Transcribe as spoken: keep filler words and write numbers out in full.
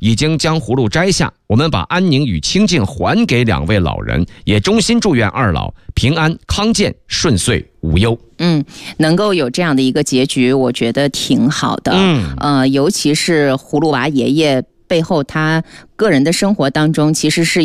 已经将葫芦摘下，我们把安宁与清静还给两位老人，也衷心祝愿二老平安康健顺遂无忧。 嗯，能够有这样的一个结局，我觉得挺好的。 嗯， 呃，尤其是葫芦娃爷爷背后他个人的生活当中，其实是